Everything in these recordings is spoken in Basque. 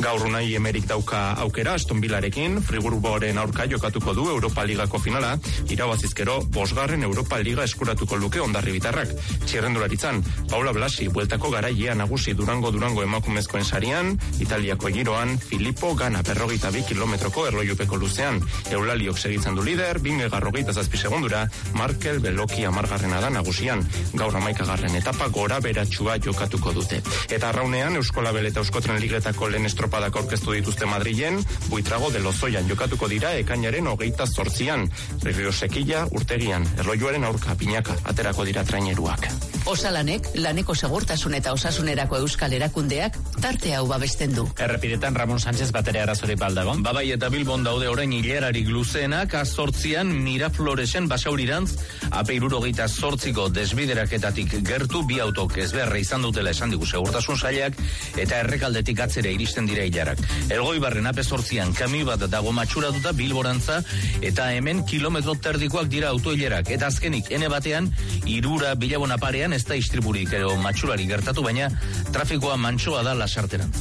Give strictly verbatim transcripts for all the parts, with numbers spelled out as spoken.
Gaur Unai Emerik dauka aukera Aston Villarekin, Friburgoren aurka jokatuko du Europa Ligako finala, irabazizkero bosgarren Europa Liga eskuratuko luke Hondarribitarrak. Txirrendularitzan, Paula Blasi bueltako garailea nagusi Durango-Durango emakumezkoen sarian, Italiako giroan, Filippo Gana berrogeita bi kilometroko erloiupeko luzean, Eulaliok segitzen du lider, Binge garrogeita zazpi segundura, Markel Beloki amargarrena da nagusian, gaur amaikagarren etapa gora beratxua jokatuko dute. Eta arraunean, Euskolabel eta Euskotren Ligetako lehen estropadak aurkeztu dituzte Madrilen, Buitrago de Lozoian jokatuko dira ekainaren hogeita zortzian, Rio Sekilla urtegian, erlojuaren aurka pinaka, aterako dira traineruak. Osalanek, laneko segurtasun eta osasunerako euskal erakundeak, tarte hau babesten du. Errepidetan Ramon Sánchez batere arazori baldagon. Babai eta Bilbon daude orain hilerarik luzeenak, azortzian Mirafloresen basaurirantz, apeiruro geita zortziko desbideraketatik gertu bi autok ezbeharra izan dutela esan digu segurtasun sailak, eta errekaldetik atzera iristen dira hilarak. Elgoibarren ape zortzian kami bat dago matxuratuta Bilborantza, eta hemen kilometro terdikoak dira autohilerak, eta azkenik ene batean, irura bilabona parean ez da istriburik edo matxulari gertatu, baina trafikoa mantsoa da lasarterantz.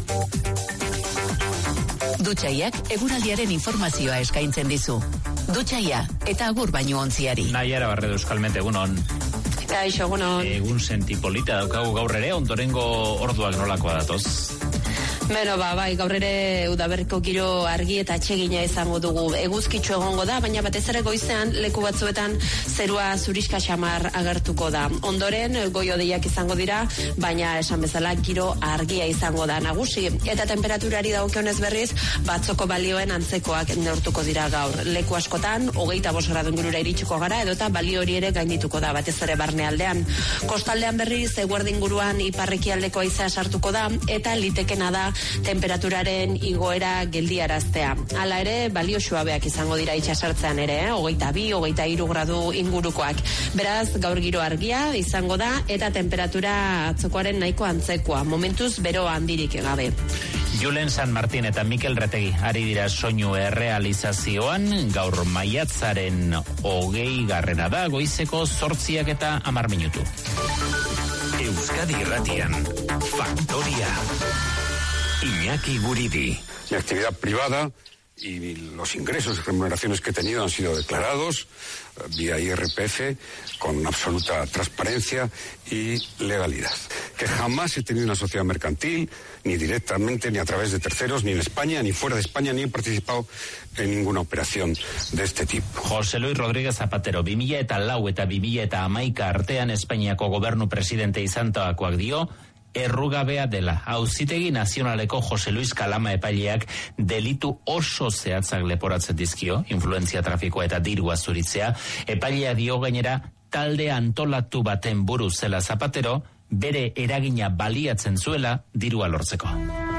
Dutxaiak eguraldiaren informazioa eskaintzen dizu. Dutxaia eta agur baino ontziari. Naiara Barredo Euskalmente, egunon. Kaixo, egunon. Egun sentipolita daukagu gaur ere, ondorengo orduak nolakoa datoz? Beno, ba, bai, gaur ere udaberriko giro argi eta atsegina izango dugu. Eguzkitsu egongo da, baina batez ere goizean leku batzuetan zerua zuriska xamar agertuko da. Ondoren, goiodeiak izango dira, baina esan bezala giro argia izango da nagusi. Eta temperaturari dagokionez berriz, batzoko balioen antzekoak neurtuko dira gaur. Leku askotan, hogeita bost gradu ingurura iritsiko gara, edota balio hori ere gaindituko da, batez ere barnealdean. Kostaldean berriz, eguerdi inguruan iparrekialdeko haizea sartuko da, eta litekena da temperaturaren igoera geldiaraztea. Hala ere, balio suabeak izango dira itxasartzean ere, eh? hogeita bi, hogeita hiru gradu ingurukoak. Beraz, gaur giro argia izango da, eta temperatura atzokoaren nahiko antzekoa. Momentuz, bero handirik gabe. Julen San Martin eta Mikel Retegi ari dira soinu errealizazioan, gaur maiatzaren hogei garrena da, goizeko zortziak eta hamar minutu. Euskadi Irratian, Faktoria. Iñaki Guridi. Mi actividad privada y los ingresos y remuneraciones que he tenido han sido declarados vía I R P F con absoluta transparencia y legalidad. Que jamás he tenido una sociedad mercantil, ni directamente, ni a través de terceros, ni en España, ni fuera de España, ni he participado en ninguna operación de este tipo. José Luis Rodríguez Zapatero, bi mila eta lau eta bi mila eta hamaika artean Espainiako gobernu presidente izantakoak dio, errugabea dela. Auzitegi Nazionaleko Jose Luis Kalama epaileak delitu oso zehatzak leporatzen dizkio, influentzia trafikoa eta dirua zuritzea. Epailea dio gainera talde antolatu baten buru zela Zapatero, bere eragina baliatzen zuela dirua lortzeko.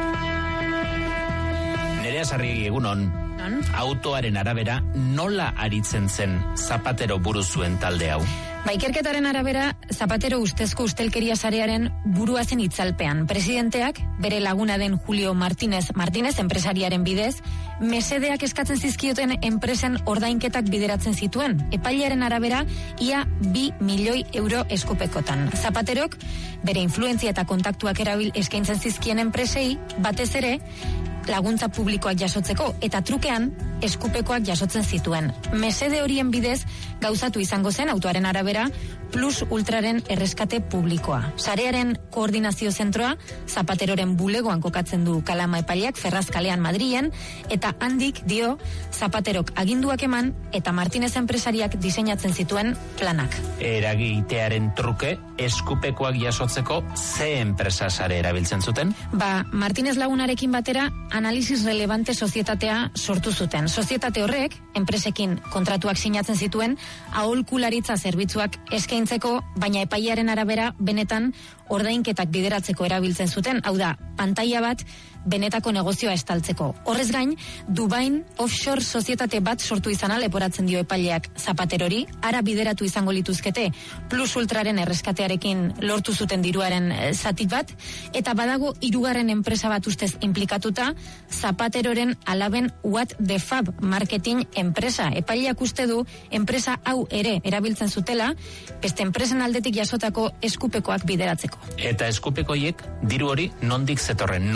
Nerea Sarriegi, egunon. Autoaren arabera nola aritzen zen Zapatero buru zuen talde hau? Ba, ikerketaren arabera, Zapatero ustezko ustelkeria sarearen burua zen itzalpean. Presidenteak, bere laguna den Julio Martínez Martínez, enpresariaren bidez, mesedeak eskatzen zizkioten enpresen ordainketak bideratzen zituen. Epailearen arabera, ia bi milioi euro eskupekotan. Zapaterok, bere influentzia eta kontaktuak erabil eskaintzen zizkien enpresei, batez ere, laguntza publikoak jasotzeko eta trukean eskupekoak jasotzen zituen. Mesede horien bidez gauzatu izango zen autoaren arabera Plus Ultraren erreskate publikoa. Sarearen koordinazio zentroa Zapateroren bulegoan kokatzen du Kalama epaileak Ferrazkalean Madrilen, eta handik dio Zapaterok aginduak eman eta Martínez enpresariak diseinatzen zituen planak. Eragitearen truke eskupekoak jasotzeko ze enpresa sare erabiltzen zuten? Ba, Martínez lagunarekin batera analisis relevante sozietatea sortu zuten. Sozietate horrek, enpresekin kontratuak sinatzen zituen, aholkularitza zerbitzuak eskaintzeko, baina epailearen arabera benetan ordainketak bideratzeko erabiltzen zuten, hau da, pantaila bat benetako negozioa estaltzeko. Horrez gain, Dubain offshore sozietate bat sortu izana leporatzen dio epaileak Zapaterori, ara bideratu izango lituzkete Plus Ultraren erreskatearekin lortu zuten diruaren zati bat, eta badago hirugarren enpresa bat ustez implikatuta, Zapateroren alaben What the Fab marketing enpresa. Epaileak uste du enpresa hau ere erabiltzen zutela, beste enpresen aldetik jasotako eskupekoak bideratzeko. Eta eskupekoiek diru hori nondik zetorren, nork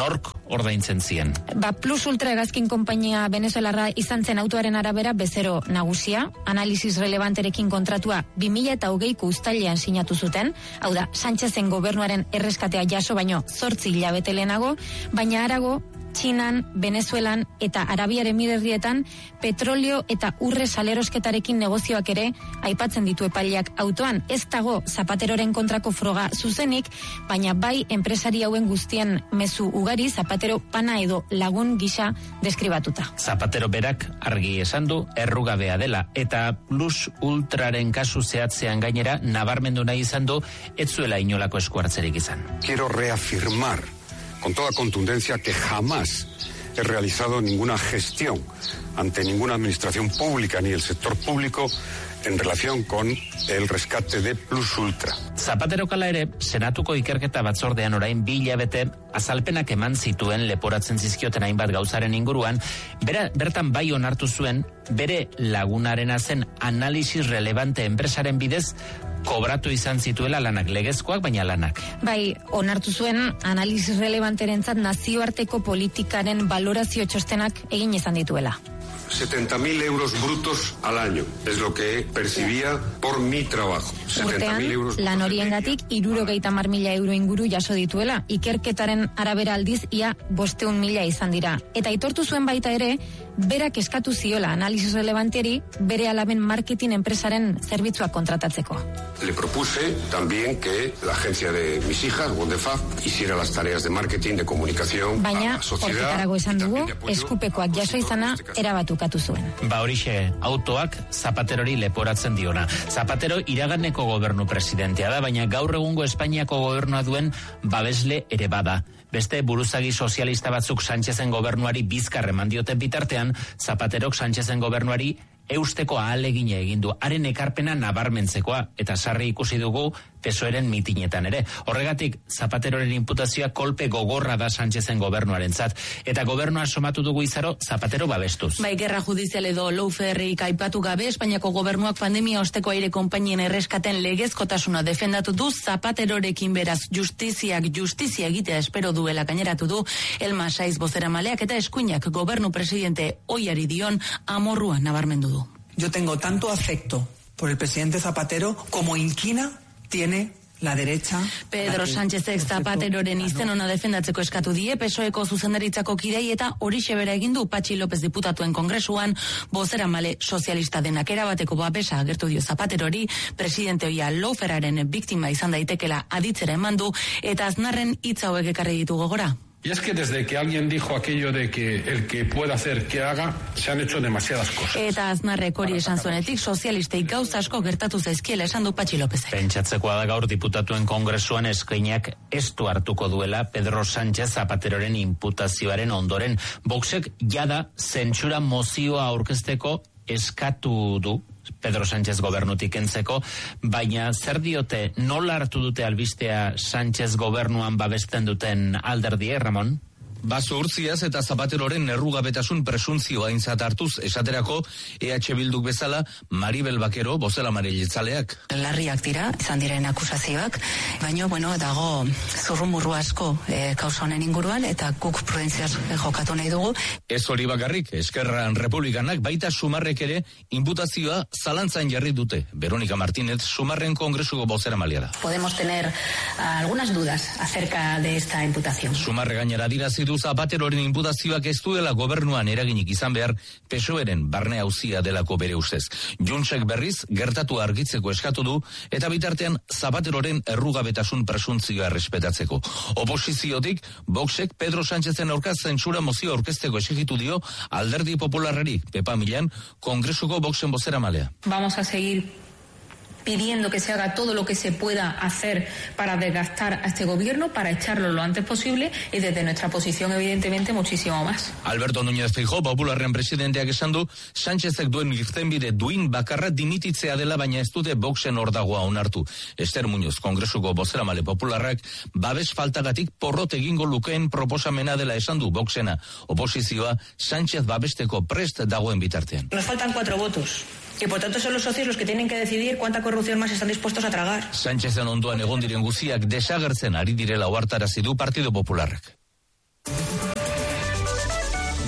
ordaintzen zien. Ba, Plus Ultra hegazkin konpainia venezuelarra izan zen autoaren arabera bezero nagusia, analisis relevanterekin kontratua bi mila hogeiko uztailean sinatu zuten, hau da, Sánchezen gobernuaren erreskatea jaso baino zortzi hilabete lehenago, baina harago Txinan, Venezuelan eta Arabiar Emirerrietan petrolio eta urre salerosketarekin negozioak ere aipatzen ditu epaileak autoan. Ez dago Zapateroren kontrako froga zuzenik, baina bai enpresari hauen guztien mezu ugari Zapatero pana edo lagun gisa deskribatuta. Zapatero berak argi esan du errugabea dela eta Plus Ultraren kasu zehatzean gainera nabarmendu nahi izan du ez zuela inolako esku hartzerik izan. Quiero reafirmar con toda contundencia que jamás he realizado ninguna gestión ante ninguna administración pública ni el sector público en relación con el rescate de Plus Ultra. Zapatero kala ere, Senatuko ikerketa batzordean orain bi hilabete azalpenak eman zituen leporatzen zizkioten hainbat gauzaren inguruan, bera, bertan bai onartu zuen, bere lagunarena zen analisis relevante enpresaren bidez kobratu izan zituela lanak, legezkoak baina lanak. Bai, onartu zuen analisis relevanterentzat nazioarteko politikaren valorazio txostenak egin izan dituela. setenta mil euros brutos al año es lo que percibía por mi trabajo. Urtean, lan horiengatik hirurogeita hamar mila euro inguru jaso dituela, ikerketaren arabera aldiz ia bosteun mila izan dira. Eta aitortu zuen baita ere, berak eskatu ziola analisis relevanteri bere alaben marketing enpresaren zerbitzua kontratatzeko. Le propuse también que la agencia de mis hijas, Wondefab, hiciera las tareas de marketing, de comunicación a la sociedad. Baina, horretarago esan dugu, eskupekoak jaso izana erabatukatu zuen. Ba horixe, autoak Zapaterori leporatzen diona. Zapatero iraganeko gobernu presidentea da, baina gaur egungo Espainiako gobernua duen babesle ere bada. Beste buruzagi sozialista batzuk Sánchezen gobernuari bizkar eman dioten bitartean, Zapaterok Sánchezen gobernuari eusteko ahalegina egin du, haren ekarpena nabarmentzekoa, eta sarri ikusi dugu P S O E-ren mitinetan ere. Horregatik, Zapateroren inputazioa kolpe gogorra da Sánchezen gobernuarentzat, eta gobernua somatu dugu izaro Zapatero babestuz. Bai, gerra judizial edo lawfarerik aipatu gabe, Espainiako gobernuak pandemia osteko aire konpainien erreskaten legezkotasuna defendatu du, Zapaterorekin beraz justiziak justizia egitea espero duela gaineratu du, Elma Saiz bozeramaleak eta eskuinak gobernu presidente ohiari dion amorrua nabarmendu du. Yo tengo tanto afecto por el presidente Zapatero como inquina tiene la derecha. Pedro Sánchezek Zapateroren izen ona defendatzeko eskatu die P S O E-ko zuzendaritzako kidei eta horixe bera egin du Patxi López diputatuen kongresuan bozeramale sozialista denak erabateko babesa agertu dio Zapaterori, presidente ohia lawfareren biktima izan daitekela aditzera eman du eta Aznarren hitz hauek ekarri ditu gogora. Y es que desde que alguien dijo aquello de que el que pueda hacer que haga, se han hecho demasiadas cosas. Eta Aznarrek hori esan zuenetik sozialistei gauza asko gertatu zaizkiela esan du Patxi Lópezek. Pentsatzekoa da gaur diputatuen kongresuan eskainak estu hartuko duela Pedro Sánchez Zapateroren inputazioaren ondoren. Voxek jada zentsura mozioa aurkezteko eskatu du Pedro Sánchez gobernutik kentzeko, baina zer diote, nola hartu dute albistea Sánchez gobernuan babesten duten alderdi, Ramon? Basurtziaz eta Zapateroren errugabetasun presuntzioa aintzat hartuz esaterako E H Bilduk bezala Maribel Bakero bozelamare jeltzaleak. Larriak dira, izan diren akusazioak, baina bueno, dago zurrumurru asko e, kausa honen inguruan eta guk prudentziaz jokatu nahi dugu. Ez hori bakarrik, Eskerran Republikanak baita Sumarrek ere inputazioa zalantzan jarri dute. Verónica Martínez, Sumarren kongresuko bozeramailea da. Podemos tener uh, algunas dudas acerca de esta imputación. Sumarre gainera dirazi du Zapateroren inputazioak ez duela gobernuan eraginik izan behar P S O E-ren barne auzia delako bere ustez. Juntsek berriz gertatu argitzeko eskatu du eta bitartean Zapateroren errugabetasun presuntzioa respetatzeko. Oposiziotik Voxek Pedro Sánchezen aurka zentsura mozio aurkezteko exigitu dio Alderdi Popularrari Pepa Millan kongresuko Voxen bozeramalea. Vamos a seguir pidiendo que se haga todo lo que se pueda hacer para desgastar a este gobierno, para echarlo lo antes posible y desde nuestra posición evidentemente muchísimo más. Alberto Núñez Feijóo Popularren presidenteak esan du Sánchezek duen irtenbide duin bakarra dimititzea dela, baina ez dute Voxen ordagoa onartu. Ester Muñoz kongresuko bozeramale Popularrak babes faltagatik porrot egingo lukeen proposamena dela esan du Voxena. Oposizioa Sánchez babesteko prest dagoen bitartean. Nos faltan cuatro votos. Y por tanto son los socios los que tienen que decidir cuánta corrupción más están dispuestos a tragar. Sánchezen ondoan egon diren guziak desagertzen ari direla ohartarazi du Partido Popularrak.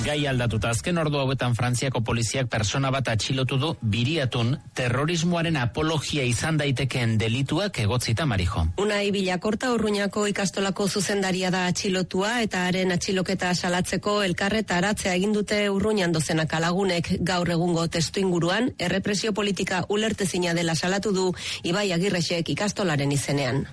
Gai aldatuta azken ordu hauetan Frantziako poliziak persona bat atxilotu du Biriatun terrorismoaren apologia izan daitekeen delituak egotzita, Marijo. Unai Bilakorta Urruñako ikastolako zuzendaria da atxilotua eta haren atxiloketa salatzeko elkarretaratzea egin dute Urruñan dozenaka lagunek. Gaur egungo testuinguruan errepresio politika ulertezina dela salatu du Ibai Agirrexek ikastolaren izenean.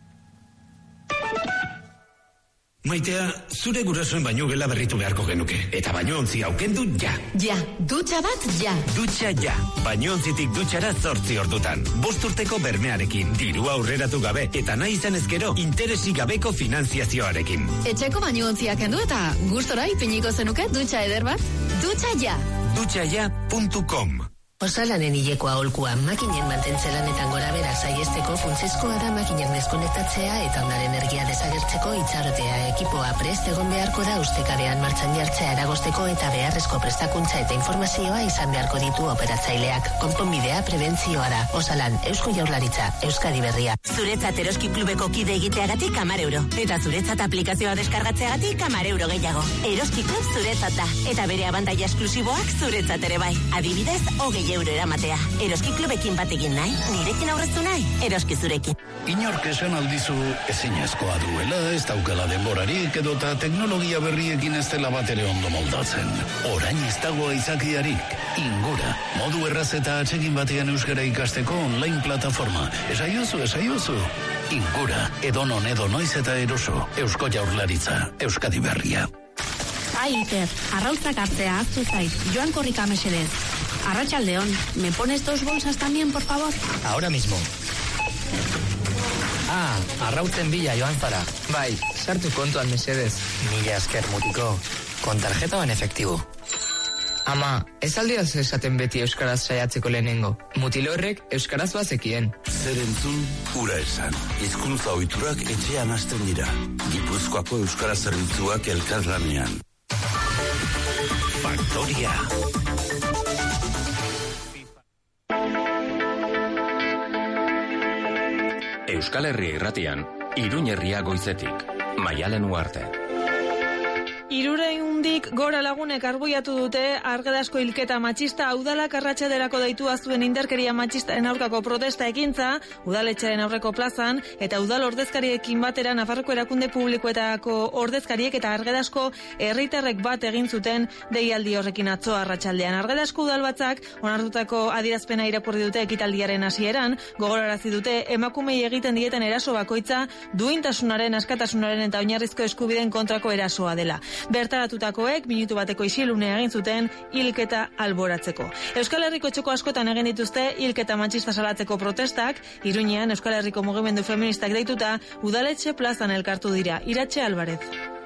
Maitea, zure gurasoen baino gela berritu beharko genuke. Eta baino ontzi aukendu ja. Ja, dutxa bat ja. Dutxa ja. Baino ontzitik dutxara zortzi ordutan. Bost urteko bermearekin, diru aurreratu gabe, eta nahi izan ezkero, interesik gabeko finanziazioarekin. Etxeko baino ontziak kendu eta gustora ipiniko zenuke dutxa eder bat. Dutxa ja. dutxa ja puntu com. Osalanen hileko aholkua makinen mantentzelanetan gora berak saiesteko funtsezkoa da makinak deskonektatzea eta ondare energia desagertzeko itxarotea ekipoa prest egon beharko da ustekabean martxan jartzea eragosteko eta beharrezko prestakuntza eta informazioa izan beharko ditu operatzaileak. Konponbidea prebentzioa da. Osalan, Eusko Jaurlaritza, Euskadi Berria. Zuretzat Eroski Klubeko kide egiteagatik hamar euro. Eta zuretzat aplikazioa deskargatzeagatik hamar euro gehiago. Eroski Klub zuretzat da. Eta bere abantaila esklusiboak zuretzat ere bai. Adibidez, hogei euro eramatea. Eroski Klubekin bat egin nahi? Nirekin aurreztu nahi? Eroski zurekin. Inork esan aldizu ezinezkoa duela, ez daukala denborarik edota teknologia berriekin ez dela bat ere ondo moldatzen. Orain ez dago izakiarik. Ingura. Modu erraz eta atsegin batean euskara ikasteko online plataforma. Esaiozu, esaiozu. Ingura. Edonon edo noiz eta eroso. Eusko Jaurlaritza. Euskadi Berria. Ai, Iker, arrautzak hartzea aztu zait. Joan korrika mesedez. Arratsaldeon, ¿me pones dos bolsas también, por favor? Ahora mismo. Ah, arrautzen bila joan zara. Bai, sartu kontuan mesedez. Mila esker mutiko. Con tarjeta o en efectivo? Ama, ez aldioz esaten beti euskaraz saiatzeko lehenengo. Mutilo horrek euskaraz bazekien. Zer entzun, ura esan. Hizkuntza ohiturak etxean hasten dira. Gipuzkoako euskara zerbitzuak elkarlanean. Faktoria. Euskal Herria irratian, Iruñ herria goizetik, Maialen Uarte. Hirurehundik gora lagunek arbuiatu dute Argedasko hilketa matxista udalak arratsalderako deitua zuen indarkeria matxistaren aurkako protesta ekintza udaletxearen aurreko plazan eta udal ordezkariekin batera Nafarroko erakunde publikoetako ordezkariek eta Argedasko herritarrek bat egin zuten deialdi horrekin atzo arratsaldean. Argedasko udalbatzak onartutako adierazpena irakurri dute ekitaldiaren hasieran, gogorarazi dute emakumei egiten dieten eraso bakoitza duintasunaren, askatasunaren eta oinarrizko eskubideen kontrako erasoa dela. Bertaratutakoek minutu bateko isilunea egin zuten hilketa alboratzeko. Euskal Herriko txoko askotan egin dituzte hilketa matxista salatzeko protestak, Iruñean Euskal Herriko mugimendu feministak deituta udaletxe plazan elkartu dira. Iratxe Alvarez.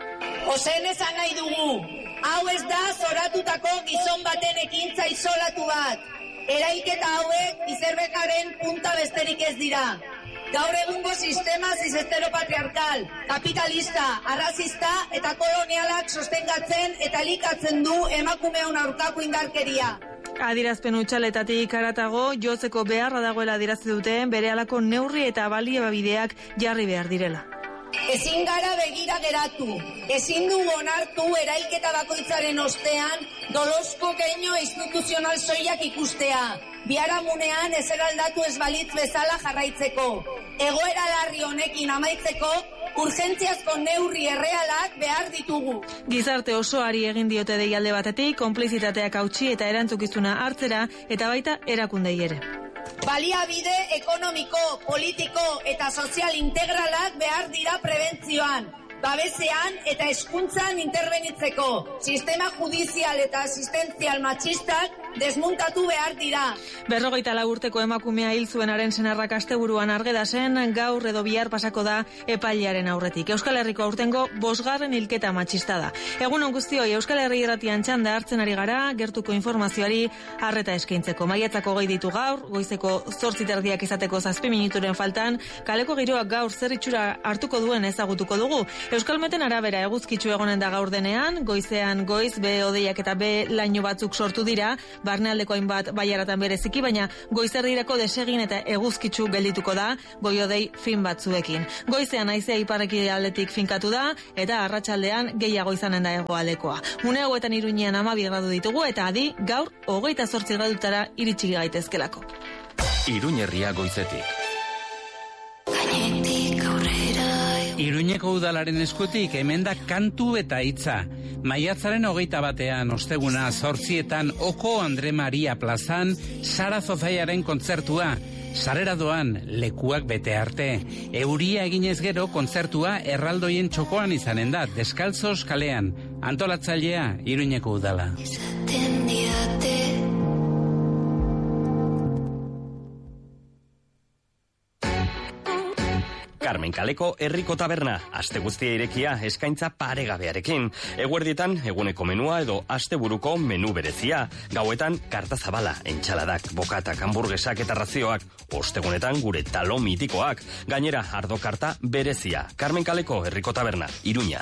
Ozen esan nahi dugu, hau ez da zoratutako gizon baten ekintza isolatu bat. Erailketa hauek izerbekaren punta besterik ez dira. Gaur egungo sistema zizesteropatriarkal, kapitalista, arrazista eta kolonialak sostengatzen eta elikatzen du emakumeon aurkako indarkeria. Adierazpen hutsaletatik haratago jotzeko beharra dagoela adierazi dute berehalako neurri eta baliabideak jarri behar direla. Ezin gara begira geratu, ezin dugu onartu erailketa bakoitzaren ostean dolosko keinu instituzional soilak ikustea. Biharamunean ezer aldatu ez balitz bezala jarraitzeko. Egoera larri honekin amaitzeko, urgentziazko neurri errealak behar ditugu. Gizarte osoari egin diote deialde batetik, konplizitateak hautsi eta erantzukizuna hartzera eta baita erakundei ere. Baliabide ekonomiko, politiko eta sozial integralak behar dira prebentzioan, babesean eta hezkuntzan interbenitzeko. Sistema judizial eta asistentzial matxistak desmuntatu behar dira. Berrogeita lau urteko emakumea hil zuenaren senarrak asteburuan Argedasen gaur edo bihar pasako da epailearen aurretik. Euskal Herriko aurtengo bosgarren hilketa matxista da. Egun on guztioi Euskal Herri irratian txanda hartzen ari gara, gertuko informazioari arreta eskaintzeko. Maiatzako gehi ditu gaur, goizeko zortzi terdiak izateko zazpi minuturen faltan, kaleko giroak gaur zer itxura hartuko duen ezagutuko dugu. Euskalmeten arabera eguzkitsu egonen da gaur denean, goizean goiz, be hodeiak eta be laino batzuk sortu dira, barnealdeko hainbat baiaratan bereziki, baina goizerdirako desegin eta eguzkitsu geldituko da, goi hodei fin batzuekin. Goizean haizea ipar-ekialdetik finkatu da, eta arratsaldean gehiago izanen da hegoaldekoa. Une hauetan Iruñean hamabi gradu ditugu, eta adi gaur hogeita zortzi gradutara iritsi gaitezkelako. Iruñerria goizetik. Iruñeko udalaren eskutik hemen da kantu eta hitza. Maiatzaren hogeita batean osteguna zortzietan Oko Andre Maria plazan Sara Zozaiaren kontzertua. Sarera doan lekuak bete arte. Euria eginez gero kontzertua erraldoien txokoan izanen da, deskaltzos kalean. Antolatzailea Iruñeko udala. Carmen Kaleko herriko taberna, aste guztia irekia eskaintza paregabearekin. Eguerdietan eguneko menua edo asteburuko menu berezia. Gauetan karta zabala, entxaladak, bokatak, hamburguesak eta razioak. Ostegunetan gure talo mitikoak. Gainera, ardo karta berezia. Carmen Kaleko herriko taberna, Iruña.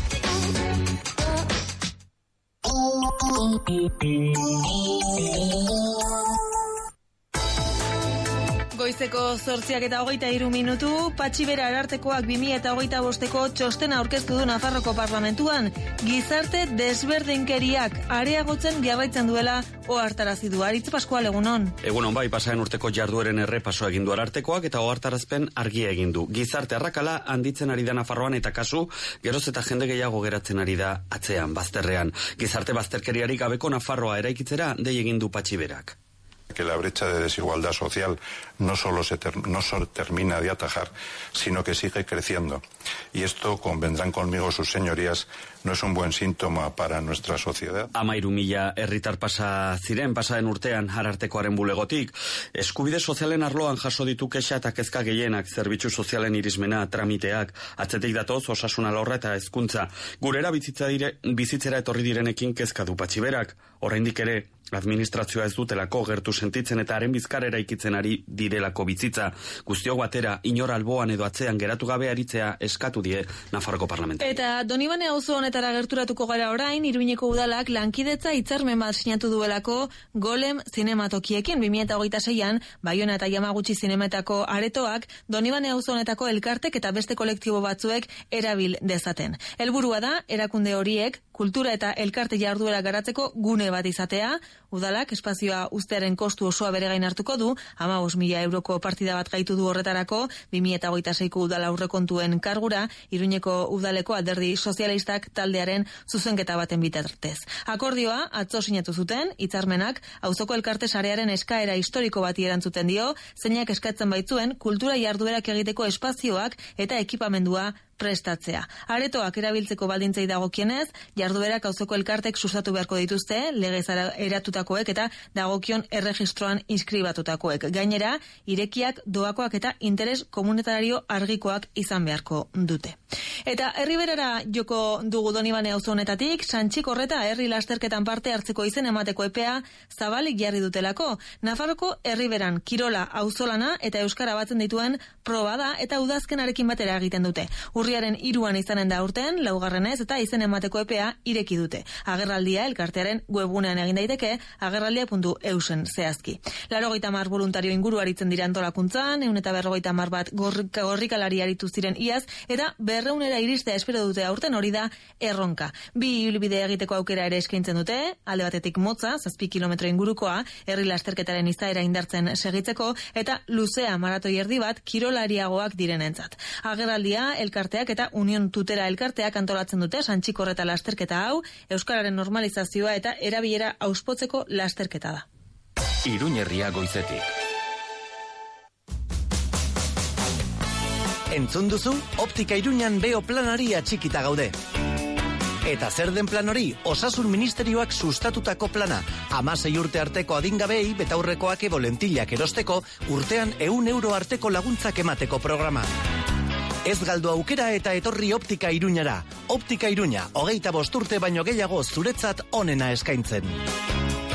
Goizeko zortziak eta hogeita hiru minutu, Patxibera Arartekoak bi mila eta hogeita bosteko txostena aurkeztu du Nafarroko Parlamentuan. Gizarte desberdinkeriak areagotzen jarraitzen duela ohartarazi du. Aritz Pascual, egunon. Egunon bai, pasaren urteko jardueren errepaso egin du Arartekoak eta ohartarazpen argia egin du. Gizarte arrakala handitzen ari da Nafarroan eta kasu, geroz eta jende gehiago geratzen ari da atzean, bazterrean. Gizarte bazterkeriarik gabeko Nafarroa eraikitzera dei egin du Patxiberak. Que la brecha de desigualdad social no solo se ter, no solo termina de atajar, sino que sigue creciendo. Y esto, convendrán conmigo sus señorías, no es un buen síntoma para nuestra sociedad. Amairu mila herritar pasa ziren pasaren urtean Arartekoaren bulegotik. Eskubide sozialen arloan jaso ditu kexa eta kezka gehienak, zerbitzu sozialen irismena, tramiteak, atzetik datoz osasun alorra eta hezkuntza. Gurera bizitza dire, bizitzera etorri direnekin kezka du Patxiberak. Oraindik ere administrazioa ez dutelako gertu sentitzen eta haren bizkarera ikitzen ari direlako bizitza. Guztio batera inor alboan edo atzean geratu gabe aritzea eskatu die Nafarroko Parlamentu. Eta Donibane auzo honetara gerturatuko gara orain, Iruñeko udalak lankidetza hitzarmen bat sinatu duelako Golem zinematokiekin. bi mila eta hogeita seian Baiona eta Yamaguchi zinemetako aretoak Donibane auzo honetako elkartek eta beste kolektibo batzuek erabil dezaten. Helburua da erakunde horiek kultura eta elkarte jarduera garatzeko gune bat izatea. Udalak espazioa uztearen kostu osoa bere gain hartuko du, hamabost mila euroko partida bat gaitu du horretarako, bi mila eta hogeita seiko udala aurrekontuen kargura, Iruñeko udaleko alderdi sozialistak taldearen zuzenketa baten bitartez. Akordioa atzo sinatu zuten, hitzarmenak auzoko elkarte sarearen eskaera historiko bati erantzuten dio, zeinak eskatzen baitzuen kultura jarduerak egiteko espazioak eta ekipamendua prestatzea. Aretoak erabiltzeko baldintzei dagokienez, jarduerak auzoko elkartek sustatu beharko dituzte, legez eratutakoek eta dagokion erregistroan inskribatutakoek. Gainera, irekiak, doakoak eta interes komunitario argikoak izan beharko dute. Eta herriberara joko dugu Donibane auzo honetatik, Santxik Horreta herri lasterketan parte hartzeko izen emateko epea zabalik jarri dutelako. Nafarroko herriberan kirola auzolana eta euskara batzen dituen proba da eta udazkenarekin batera egiten dute. Urriaren hiruan izanen da urten, laugarrenez eta izen emateko epea ireki dute. Agerraldia elkartearen webgunean egin daiteke, agerraldia puntu eusen zehazki. Laurogeita hamar voluntario inguru aritzen dira antolakuntzan, ehun eta berrogeita hamar bat gorrikalari aritu ziren iaz, eta berreunera iristea espero dute aurten, hori da erronka. Bi ibilbide egiteko aukera ere eskaintzen dute, alde batetik motza, zazpi kilometro ingurukoa, herri lasterketaren izaera indartzen segitzeko, eta luzea maratoi erdi bat kirolariagoak direnentzat. Agerraldia elkarteak eta Union Tutera elkarteak antolatzen dute Santxik Horreta lasterketa hau, euskararen normalizazioa eta erabilera auspotzeko lasterketa da. Iruñerria goizetik. Entzun duzu, Optika Iruñan beo planari atxikita gaude. Eta zer den plan hori, Osasun Ministerioak sustatutako plana. Hamasei urte arteko adingabei, betaurrekoak edo lentillak erosteko, urtean ehun euro arteko laguntzak emateko programa. Ez galdu aukera eta etorri Optika Iruñara. Optika Iruña, hogeita bost urte baino gehiago zuretzat onena eskaintzen.